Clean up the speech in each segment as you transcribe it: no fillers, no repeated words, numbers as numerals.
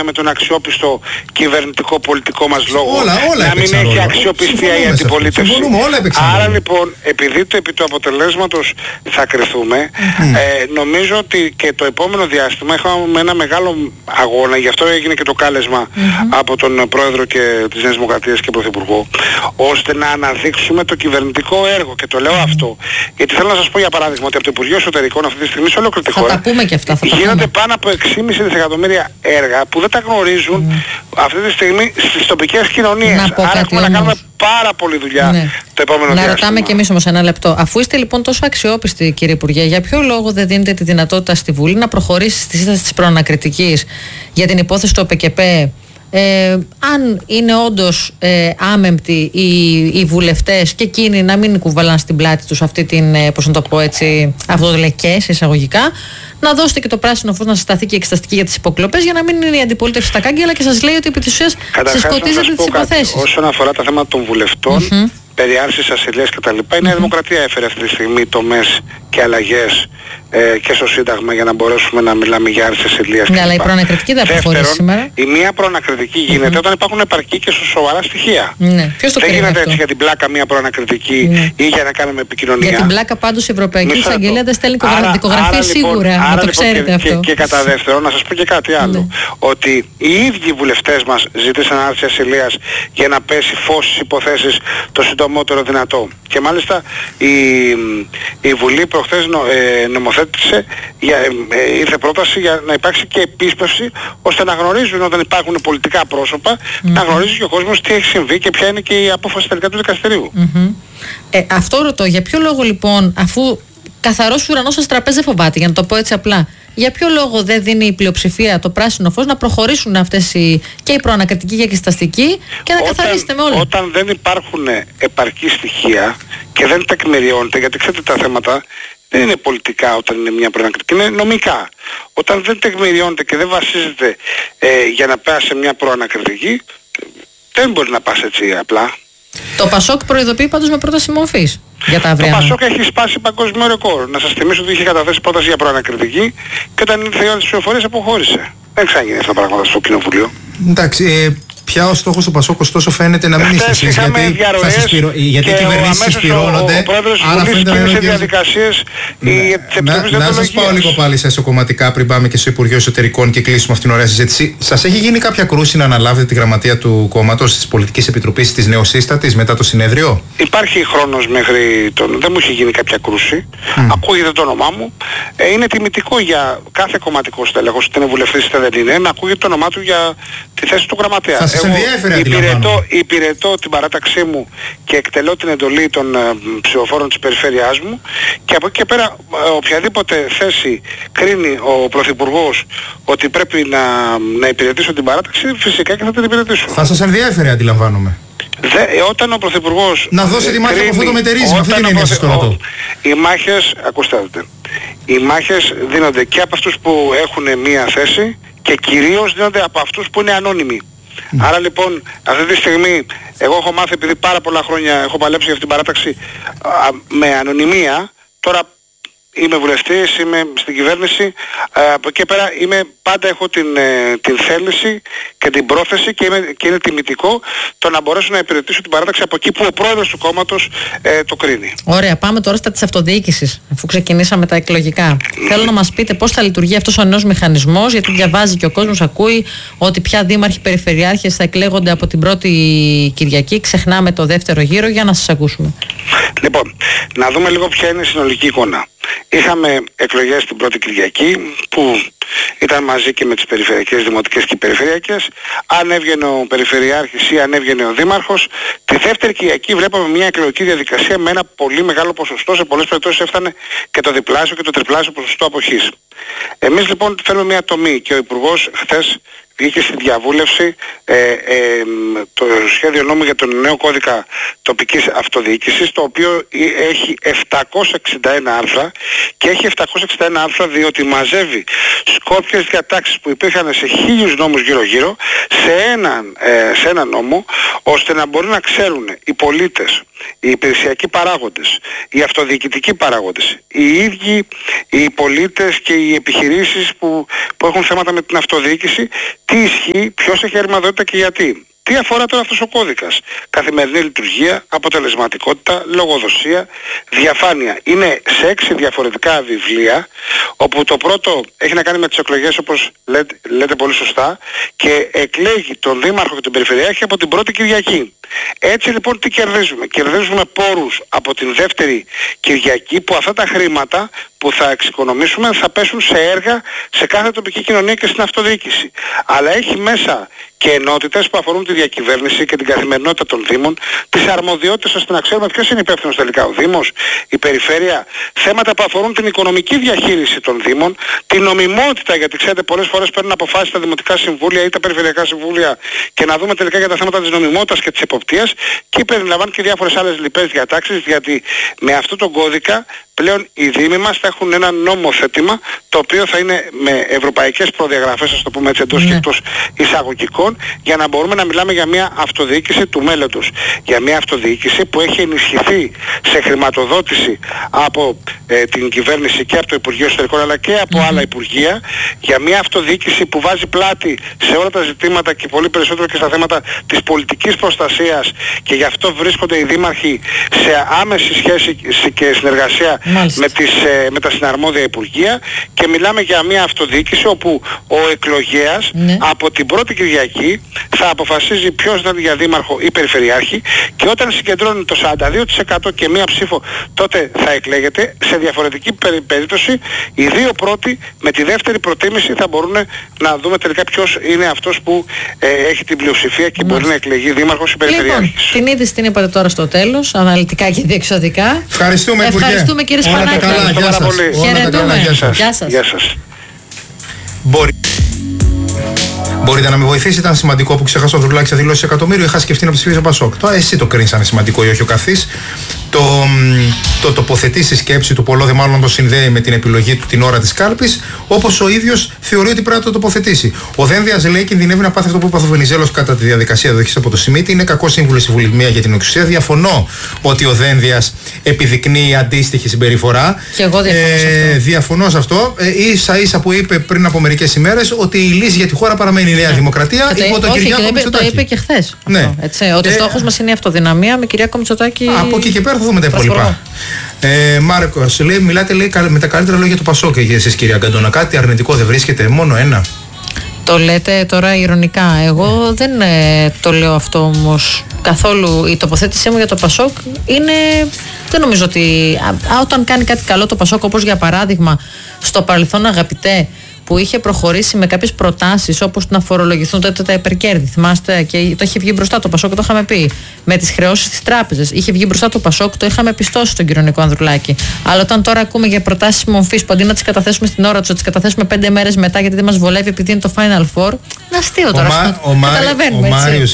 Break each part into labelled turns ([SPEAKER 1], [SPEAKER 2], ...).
[SPEAKER 1] με τον αξιόπιστο κυβερνητικό πολιτικό μας λόγο,
[SPEAKER 2] όλα
[SPEAKER 1] να μην έχει αξιοπιστία η αντιπολίτευση. Άρα λοιπόν, επειδή επί του αποτελέσματος θα κρυθούμε, νομίζω ότι και το επόμενο διάστημα έχουμε ένα μεγάλο αγώνα, γι' αυτό έγινε και το κάλεσμα από τον Πρόεδρο και της Νέας Δημοκρατίας και Πρωθυπουργό, ώστε να αναδείξουμε το κυβερνητικό έργο. Και το λέω αυτό, γιατί θέλω να σας πω για παράδειγμα ότι από το Υπουργείο Εσωτερικών αυτή τη στιγμή σε ολόκληρη τη χώρα
[SPEAKER 2] τα πούμε και αυτά,
[SPEAKER 1] γίνονται πάνω από 6,5 δισεκατομμύρια έργα που δεν τα γνωρίζουν αυτή τη στιγμή στις τοπικές κοινωνίες. Άρα έχουμε να κάνουμε πάρα πολλή δουλειά το επόμενο διάστημα.
[SPEAKER 2] Να ρωτάμε κι εμείς όμως ένα λεπτό. Αφού είστε λοιπόν τόσο αξιόπιστοι, κύριε Υπουργέ, για ποιο λόγο δεν δίνετε τη δυνατότητα στη Βουλή να προχωρήσει στη σύσταση της προανακριτικής για την υπόθεση του ΟΠΕΚΕΠΕ, αν είναι όντως άμεμπτοι οι βουλευτές και εκείνοι να μην κουβαλάνε στην πλάτη τους αυτή την, πώς να το πω έτσι, αυτό το λεκές εισαγωγικά, να δώσετε και το πράσινο φως να συσταθεί και εξεταστική για τις υποκλοπές, για να μην είναι η αντιπολίτευση στα κάγκελα και σας λέει ότι επί της ουσίας συσκοτίζετε τις υποθέσεις.
[SPEAKER 1] Όσον αφορά τα θέματα των βουλευτών, περί άρσης ασυλίας κτλ. Η Νέα Δημοκρατία έφερε αυτή τη στιγμή τομές και αλλαγές και στο Σύνταγμα για να μπορέσουμε να μιλάμε για άρση ασυλίας.
[SPEAKER 2] Ναι, αλλά η προανακριτική δεν προχωρήσει σήμερα.
[SPEAKER 1] Η μία προανακριτική γίνεται όταν υπάρχουν επαρκή και σοβαρά στοιχεία.
[SPEAKER 2] Ναι. Ποιος το
[SPEAKER 1] δεν γίνεται
[SPEAKER 2] αυτό?
[SPEAKER 1] Έτσι για την πλάκα μία προανακριτική ή για να κάνουμε επικοινωνία.
[SPEAKER 2] Για την πλάκα πάντως η Ευρωπαϊκή Εισαγγελία δεν στέλνει δικογραφία σίγουρα. Να το ξέρετε αυτό.
[SPEAKER 1] Και κατά δεύτερον, να σας πω και κάτι άλλο. Ότι οι ίδιοι βουλευτές μας ζήτησαν άρση ασυλίας για να πέσει φως στις υποθέσεις το συντομότερο δυνατό. Και μάλιστα η Βουλή προχθές νομοθέτησε, ήρθε πρόταση για να υπάρξει και επίσπευση ώστε να γνωρίζουν όταν υπάρχουν πολιτικά πρόσωπα, να γνωρίζει και ο κόσμος τι έχει συμβεί και ποια είναι και η απόφαση τελικά του δικαστηρίου.
[SPEAKER 2] Αυτό ρωτώ, για ποιο λόγο λοιπόν, αφού καθαρός ουρανός σας τραπέζι δεν φοβάται, για να το πω έτσι απλά, για ποιο λόγο δεν δίνει η πλειοψηφία το πράσινο φως να προχωρήσουν αυτές και η προανακριτική και η εξεταστική και να καθαρίσετε με όλα?
[SPEAKER 1] Όταν δεν υπάρχουν επαρκή στοιχεία και δεν τεκμηριώνεται, γιατί ξέρετε τα θέματα δεν είναι πολιτικά όταν είναι μια προανακριτική, είναι νομικά. Όταν δεν τεκμηριώνεται και δεν βασίζεται για να πας σε μια προανακριτική, δεν μπορεί να πας έτσι απλά.
[SPEAKER 2] Το Πασόκ προειδοποιεί πάντως με πρόταση μορφής για τα αυριανά.
[SPEAKER 1] Το Πασόκ έχει σπάσει παγκόσμιο ρεκόρ. Να σας θυμίσω ότι είχε καταθέσει πρόταση για προανακριτική και όταν ήρθε η ώρα της ψηφοφορίας αποχώρησε. Δεν ξαναγίνει αυτά τα πράγματα στο Κοινοβουλίο.
[SPEAKER 3] Εντάξει, πια ο στόχος του Πασόκ ωστόσο φαίνεται να μην είστε εσείς, γιατί οι κυβερνήσεις συσπυρώνονται.
[SPEAKER 1] Ο πρόεδρος της Βουλής κίνησε διαδικασίες.
[SPEAKER 3] Να σας πάω λίγο πάλι σε εσωκομματικά πριν πάμε και στο Υπουργείο Εσωτερικών και κλείσουμε αυτήν την ωραία συζήτηση. Σας έχει γίνει κάποια κρούση να αναλάβετε τη γραμματεία του κόμματος της Πολιτικής Επιτροπής της νεοσύστατης μετά το συνέδριο?
[SPEAKER 1] Υπάρχει χρόνος μέχρι τον... Δεν μου έχει γίνει κάποια κρούση. Ακούγεται το όνομά μου. Είναι τιμητικό για κάθε κομματικό στέλεχος, είτε είναι βουλευτής είτε δεν είναι, να ακούγεται το όνομά του για τη θέση του γραμματέα. Υπηρετώ την παράταξή μου και εκτελώ την εντολή των ψηφοφόρων της περιφέρειάς μου και από εκεί και πέρα οποιαδήποτε θέση κρίνει ο Πρωθυπουργός ότι πρέπει να υπηρετήσω την παράταξη, φυσικά και θα την υπηρετήσω.
[SPEAKER 3] Θα σας ενδιέφερε, αντιλαμβάνομαι.
[SPEAKER 1] Όταν ο Πρωθυπουργός
[SPEAKER 3] να δώσει τη μάχη από αυτό το μετερίζει, αυτή την έννοια σας το ρωτώ.
[SPEAKER 1] Οι μάχες, ακούστε, οι μάχες δίνονται και από αυτούς που έχουν μία θέση και κυρίως δίνονται από αυτούς που είναι ανώνυμοι. Άρα λοιπόν αυτή τη στιγμή εγώ έχω μάθει, επειδή πάρα πολλά χρόνια έχω παλέψει για αυτήν την παράταξη με ανωνυμία, τώρα είμαι βουλευτής, είμαι στην κυβέρνηση, από εκεί πέρα πάντα έχω την θέληση και την πρόθεση και είναι τιμητικό το να μπορέσω να υπηρετήσω την παράταξη από εκεί που ο πρόεδρος του κόμματος το κρίνει.
[SPEAKER 2] Ωραία, πάμε τώρα στα της αυτοδιοίκησης, αφού ξεκινήσαμε τα εκλογικά. Θέλω να μας πείτε πώς θα λειτουργεί αυτός ο νέος μηχανισμός, γιατί διαβάζει και ο κόσμος, ακούει ότι πια δήμαρχοι περιφερειάρχες θα εκλέγονται από την πρώτη Κυριακή, ξεχνάμε το δεύτερο γύρο, για να σας ακούσουμε.
[SPEAKER 1] Λοιπόν, να δούμε λίγο ποια είναι η συνολική εικόνα. Είχαμε εκλογές την πρώτη Κυριακή που ήταν μαζί και με τις περιφερειακές, δημοτικές και περιφερειακές. Αν έβγαινε ο περιφερειάρχης ή αν έβγαινε ο δήμαρχος, τη δεύτερη Κυριακή βλέπαμε μια εκλογική διαδικασία με ένα πολύ μεγάλο ποσοστό, σε πολλές περιπτώσεις έφτανε και το διπλάσιο και το τριπλάσιο ποσοστό αποχής. Εμείς λοιπόν θέλουμε μια τομή και ο Υπουργός χθες βγήκε στη διαβούλευση το σχέδιο νόμου για τον νέο κώδικα τοπικής αυτοδιοίκησης, το οποίο έχει 761 άρθρα και έχει 761 άρθρα διότι μαζεύει σκόπιες διατάξεις που υπήρχαν σε 1000 νόμους γύρω-γύρω σε έναν νόμο, ώστε να μπορούν να ξέρουν οι πολίτες οι υπηρεσιακοί παράγοντες, οι αυτοδιοικητικοί παράγοντες, οι ίδιοι οι πολίτες και οι επιχειρήσεις που έχουν θέματα με την αυτοδιοίκηση, τι ισχύει, ποιος έχει αρμοδιότητα και γιατί. Τι αφορά τώρα αυτός ο κώδικας? Καθημερινή λειτουργία, αποτελεσματικότητα, λογοδοσία, διαφάνεια. Είναι σε 6 διαφορετικά βιβλία, όπου το πρώτο έχει να κάνει με τις εκλογές, όπως λέτε πολύ σωστά, και εκλέγει τον Δήμαρχο και τον Περιφερειάρχη από την πρώτη Κυριακή. Έτσι λοιπόν τι κερδίζουμε? Κερδίζουμε πόρους από την δεύτερη Κυριακή, που αυτά τα χρήματα που θα εξοικονομήσουμε θα πέσουν σε έργα σε κάθε τοπική κοινωνία και στην αυτοδιοίκηση. Αλλά έχει μέσα και ενότητες που αφορούν τη διακυβέρνηση και την καθημερινότητα των Δήμων, τις αρμοδιότητες ώστε να ξέρουμε ποιος είναι υπεύθυνος τελικά, ο Δήμος, η Περιφέρεια, θέματα που αφορούν την οικονομική διαχείριση των Δήμων, την νομιμότητα, γιατί ξέρετε πολλές φορές παίρνουν αποφάσεις τα Δημοτικά Συμβούλια ή τα Περιφερειακά Συμβούλια, και να δούμε τελικά για τα θέματα της νομιμότητας και της εποπτείας, και περιλαμβάνει και διάφορες άλλες λοιπές διατάξεις, γιατί με αυτόν τον κώδικα πλέον οι Δήμοι μας θα έχουν ένα νόμοθέτημα το οποίο θα είναι με ευρωπαϊκές προδιαγραφές, ας το πούμε έτσι, εντός και εκτός εισαγωγικών, για να μπορούμε να μιλάμε για μια αυτοδιοίκηση του μέλλοντος. Για μια αυτοδιοίκηση που έχει ενισχυθεί σε χρηματοδότηση από την κυβέρνηση και από το Υπουργείο Εσωτερικών αλλά και από άλλα Υπουργεία. Για μια αυτοδιοίκηση που βάζει πλάτη σε όλα τα ζητήματα και πολύ περισσότερο και στα θέματα της πολιτικής προστασίας, και γι' αυτό βρίσκονται οι δήμαρχοι σε άμεση σχέση και συνεργασία με τα συναρμόδια Υπουργεία, και μιλάμε για μια αυτοδιοίκηση όπου ο εκλογέας από την πρώτη Κυριακή θα αποφασίζει ποιος θα είναι για δήμαρχο ή περιφερειάρχη, και όταν συγκεντρώνει το 42% και μία ψήφο, τότε θα εκλέγεται. Σε διαφορετική περίπτωση οι δύο πρώτοι με τη δεύτερη προτίμηση θα μπορούν να δούμε τελικά ποιος είναι αυτός που έχει την πλειοψηφία και μπορεί να εκλεγεί δήμαρχος ή περιφερειάρχης.
[SPEAKER 2] Λοιπόν, την είδηση την είπατε τώρα στο τέλος, αναλυτικά και διεξοδικά.
[SPEAKER 3] Ευχαριστούμε,
[SPEAKER 2] Ευχαριστούμε κύριε Σπανάκη. Χαιρετούμε. Γεια σας.
[SPEAKER 3] Μπορείτε να με βοηθήσει? Ήταν σημαντικό που ξέχασα ο Ανδρουλάκης να δηλώσει εκατομμύριο. Είχα σκεφτεί να ψηφίσω Πασόκ. Τώρα εσύ το κρίνεις αν είναι σημαντικό ή όχι ο καθής. Το τοποθετεί στη σκέψη του Πολώδη, μάλλον το συνδέει με την επιλογή του την ώρα της κάλπης, όπως ο ίδιος θεωρεί ότι πρέπει να το τοποθετήσει. Ο Δένδιας λέει: κινδυνεύει να πάθει αυτό που είπε ο Βενιζέλος κατά τη διαδικασία δοχής από το Σιμίτη. Είναι κακό σύμβουλο στη Βουλή για την εξουσία. Διαφωνώ ότι ο Δένδιας επιδεικνύει αντίστοιχη συμπεριφορά.
[SPEAKER 2] Και εγώ
[SPEAKER 3] διαφωνώ σε αυτό. Ίσα ίσα που είπε πριν από μερικές ημέρες ότι η λύση για τη χώρα παραμένει η Νέα Δημοκρατία. Υπό τον Κυριάκο Μητσοτάκη.
[SPEAKER 2] Το είπε και χθες. Ναι. Ότι στόχος μας είναι η αυτοδυναμία με Κυριάκο Μητσοτάκη.
[SPEAKER 3] Από εκεί και πέρα θα δούμε τα υπόλοιπα. Μάρκος λέει: μιλάτε με τα καλύτερα λόγια του Πασόκ για εσείς, κυρία Γκαντόνα. Κάτι αρνητικό δεν βρίσκεται? Μόνο ένα.
[SPEAKER 2] Το λέτε τώρα ειρωνικά. Εγώ δεν το λέω αυτό όμως καθόλου. Η τοποθέτησή μου για το Πασόκ είναι. Δεν νομίζω ότι όταν κάνει κάτι καλό το Πασόκ, όπως για παράδειγμα στο παρελθόν, αγαπητέ, που είχε προχωρήσει με κάποιες προτάσεις όπως να φορολογηθούν τότε τα υπερκέρδη. Θυμάστε, και το είχε βγει μπροστά το Πασόκ, το είχαμε πει. Με τις χρεώσεις στις τράπεζες. Είχε βγει μπροστά το Πασόκ, το είχαμε πιστώσει στον κύριο Νικό Ανδρουλάκη. Αλλά όταν τώρα ακούμε για προτάσεις μομφής που αντί να τις καταθέσουμε στην ώρα τους, να τις καταθέσουμε 5 μέρες μετά γιατί δεν μας βολεύει επειδή είναι το Final Four. Είναι αστείο τώρα. Καταλαβαίνουμε.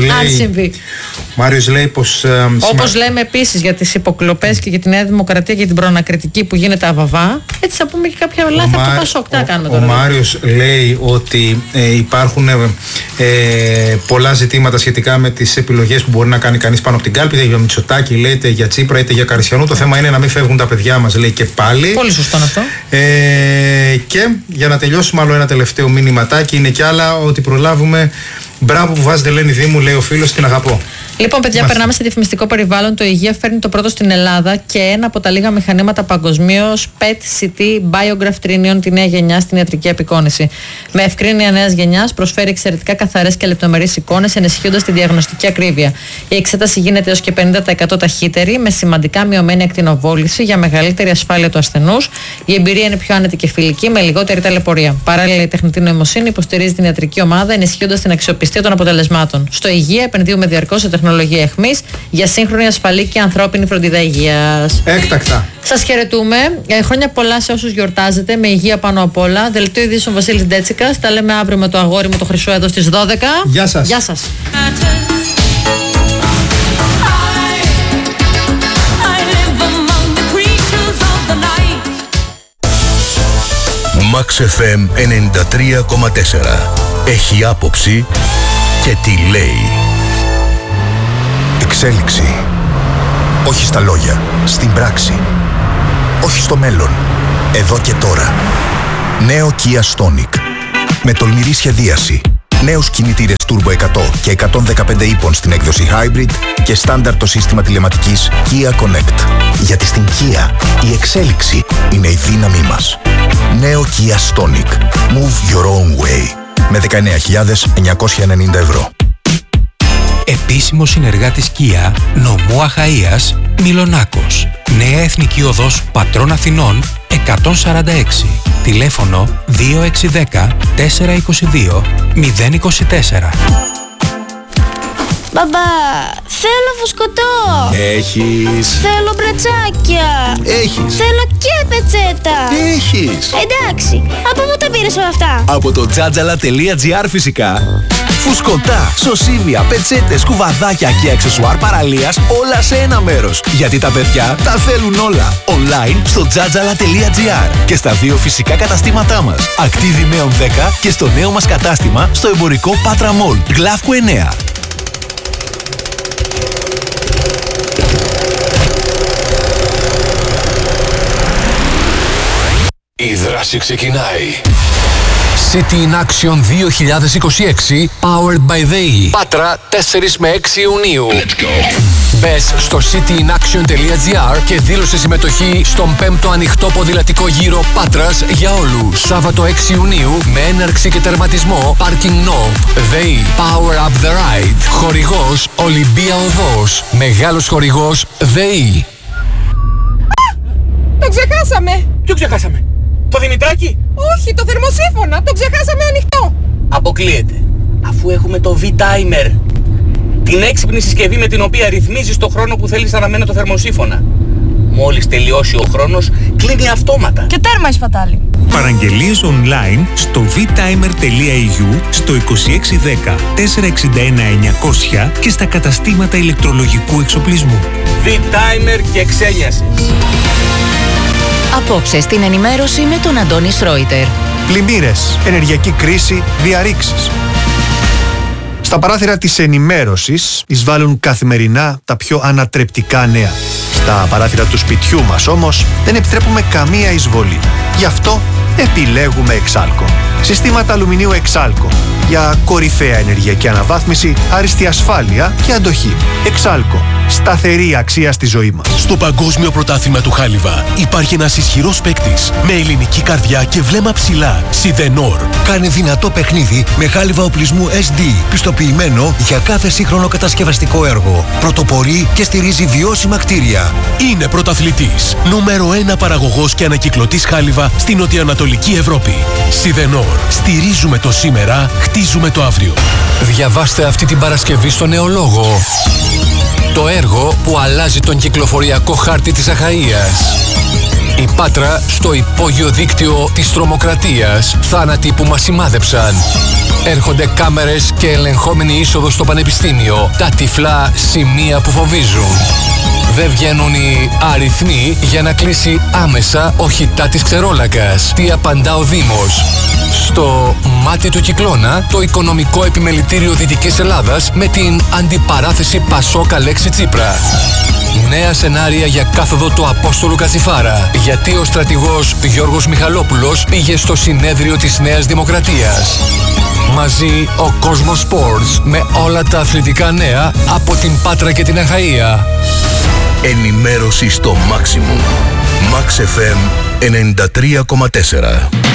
[SPEAKER 3] Ο Μάριος λέει πως.
[SPEAKER 2] Όπως λέμε επίσης για τις υποκλοπές και για τη Νέα Δημοκρατία και την προανακριτική που γίνεται αβαβά, έτσι θα πούμε και κάποια λάθη από το Πασόκ. Τι να κάνουμε τώρα?
[SPEAKER 3] Ο Μάριος λέει ότι υπάρχουν πολλά ζητήματα σχετικά με τις επιλογές που μπορεί να κάνει κανείς πάνω από την κάλπη. Είτε για Μητσοτάκη, λέει, είτε για Τσίπρα, είτε για Καρισιανού. Το θέμα είναι να μην φεύγουν τα παιδιά μας, λέει, και πάλι.
[SPEAKER 2] Πολύ σωστό αυτό.
[SPEAKER 3] Και για να τελειώσουμε, άλλο ένα τελευταίο μήνυματάκι, είναι κι άλλα, ότι προλάβουμε. Μπράβο που βάζετε, Ελένη Δήμου, λέει ο φίλος, την αγαπώ.
[SPEAKER 2] Λοιπόν, παιδιά, περνάμε σε διαφημιστικό περιβάλλον. Το Υγεία φέρνει το πρώτο στην Ελλάδα και ένα από τα λίγα μηχανήματα παγκοσμίως, PET-CT Biograph Trinion, τη νέα γενιά στην ιατρική απεικόνηση. Με ευκρίνεια νέας γενιάς, προσφέρει εξαιρετικά καθαρές και λεπτομερείς εικόνες, ενισχύοντας τη διαγνωστική ακρίβεια. Η εξέταση γίνεται έως και 50% ταχύτερη, με σημαντικά μειωμένη ακτινοβόληση για μεγαλύτερη ασφάλεια του ασθενούς. Η εμπειρία είναι πιο άνετη και φιλική, με λιγότερη ταλαιπωρία. Παράλληλα, η τεχνητή νοημοσύνη υποστηρίζει την ιατρική ομάδα, ενισχύοντας την αξιοπιστία των αποτελεσμάτων. Στο Υγεία επενδύουμε διαρκώς σε τεχνολογία αιχμής για σύγχρονη, ασφαλή και ανθρώπινη φροντίδα υγείας.
[SPEAKER 3] Έκτακτα.
[SPEAKER 2] Σας χαιρετούμε. Χρόνια πολλά σε όσους γιορτάζετε, με υγεία πάνω απ' όλα. Δελτίο ειδήσεων Βασίλης Ντέτσικας. Τα λέμε αύριο με το αγόρι μου το Χρυσό εδώ στις 12.
[SPEAKER 3] Γεια σας.
[SPEAKER 2] Γεια σας.
[SPEAKER 4] Max FM 93,4. Έχει άποψη και τι λέει. Εξέλιξη. Όχι στα λόγια, στην πράξη. Όχι στο μέλλον, εδώ και τώρα. Νέο Kia Stonic. Με τολμηρή σχεδίαση. Νέους κινητήρες Turbo 100 και 115 ύπων στην έκδοση Hybrid και στάνταρ το σύστημα τηλεματικής Kia Connect. Γιατί στην Kia η εξέλιξη είναι η δύναμή μας. Νέο Kia Stonic. Move your own way. Με 19.990 ευρώ.
[SPEAKER 5] Επίσημος συνεργάτης Kia, νομού Αχαΐας, Μιλονάκος. Νέα Εθνική Οδός Πατρών Αθηνών 146. Τηλέφωνο 2610 422 024.
[SPEAKER 6] Μπαμπά, θέλω φουσκωτό.
[SPEAKER 7] Έχεις.
[SPEAKER 6] Θέλω μπρατσάκια.
[SPEAKER 7] Έχεις.
[SPEAKER 6] Θέλω και πετσέτα.
[SPEAKER 7] Έχεις.
[SPEAKER 6] Εντάξει, από πού τα πήρες όλα αυτά?
[SPEAKER 7] Από το jajala.gr φυσικά. Φουσκωτά, σωσίβια, πετσέτες, κουβαδάκια και αξεσουάρ παραλίας όλα σε ένα μέρος. Γιατί τα παιδιά τα θέλουν όλα. Online στο jajala.gr και στα 2 φυσικά καταστήματά μας. Ακτίβη Νέων 10 και στο νέο μας κατάστημα στο εμπορικό Πάτρα Μολ, Γλαύκου 9.
[SPEAKER 8] Η δράση ξεκινάει. City in Action 2026 Powered by ΔΕΗ. Πάτρα 4 με 6 Ιουνίου. Μπες στο cityinaction.gr και δήλωσε συμμετοχή στον 5ο ανοιχτό ποδηλατικό γύρο Πάτρας για όλους. Σάββατο 6 Ιουνίου με έναρξη και τερματισμό Parking Knob. ΔΕΗ Power Up the Ride. Χορηγός Ολυμπία Οδός. Μεγάλος χορηγός ΔΕΗ.
[SPEAKER 9] Το ξεχάσαμε!
[SPEAKER 10] Ποιο ξεχάσαμε? Το Δημητράκη?
[SPEAKER 9] Όχι, το θερμοσύφωνα! Το ξεχάσαμε ανοιχτό!
[SPEAKER 10] Αποκλείεται. Αφού έχουμε το V-Timer. Την έξυπνη συσκευή με την οποία ρυθμίζεις το χρόνο που θέλεις να αναμένει το θερμοσύφωνα. Μόλις τελειώσει ο χρόνος, κλείνει αυτόματα.
[SPEAKER 9] Και τέρμα η σπατάλη.
[SPEAKER 11] Παραγγελίες online στο vtimer.eu, στο 2610 461 900 και στα καταστήματα ηλεκτρολογικού εξοπλισμού.
[SPEAKER 10] V-Timer και ξένιασες.
[SPEAKER 12] Απόψε στην ενημέρωση με τον Αντώνη Σρόιτερ.
[SPEAKER 13] Πλημμύρες, ενεργειακή κρίση, διαρρήξεις. Στα παράθυρα της ενημέρωσης εισβάλλουν καθημερινά τα πιο ανατρεπτικά νέα. Στα παράθυρα του σπιτιού μας όμως δεν επιτρέπουμε καμία εισβολή. Γι' αυτό επιλέγουμε Εξάλκο. Συστήματα αλουμινίου Εξάλκο. Για κορυφαία ενεργειακή αναβάθμιση, άριστη ασφάλεια και αντοχή. Εξάλκο. Σταθερή αξία στη ζωή μας.
[SPEAKER 8] Στο Παγκόσμιο Πρωτάθλημα του Χάλιβα υπάρχει ένας ισχυρός παίκτης με ελληνική καρδιά και βλέμμα ψηλά. Σιδενόρ.
[SPEAKER 4] Κάνει δυνατό παιχνίδι με χάλιβα οπλισμού SD, πιστοποιημένο για κάθε σύγχρονο κατασκευαστικό έργο. Πρωτοπορεί και στηρίζει βιώσιμα κτίρια.
[SPEAKER 8] Είναι πρωταθλητής. Νούμερο 1 παραγωγός και ανακυκλωτής χάλιβα στην νοτιοανατολική Ευρώπη. Σιδενόρ. Στηρίζουμε το σήμερα, χτίζουμε το αύριο. Διαβάστε αυτή την Παρασκευή στο Νεολόγο. Το έργο που αλλάζει τον κυκλοφοριακό χάρτη της Αχαΐας. Η Πάτρα στο υπόγειο δίκτυο της τρομοκρατίας. Θάνατοι που μας σημάδεψαν. Έρχονται κάμερες και ελεγχόμενη είσοδο στο πανεπιστήμιο. Τα τυφλά σημεία που φοβίζουν. Δεν βγαίνουν οι αριθμοί για να κλείσει άμεσα ο χιτά της Ξερόλακας. Τι απαντά ο Δήμος? Στο μάτι του κυκλώνα, το οικονομικό επιμελητήριο Δυτικής Ελλάδας με την αντιπαράθεση Πασόκ Αλέξη Τσίπρα. Νέα σενάρια για κάθοδο του Απόστολου Κατσιφάρα. Γιατί ο στρατηγός Γιώργος Μιχαλόπουλος πήγε στο συνέδριο της Νέας Δημοκρατίας. Μαζί ο Κόσμος Sports με όλα τα αθλητικά νέα από την Πάτρα και την Αχαΐα.
[SPEAKER 4] Ενημέρωση στο maximum. Max FM 93,4.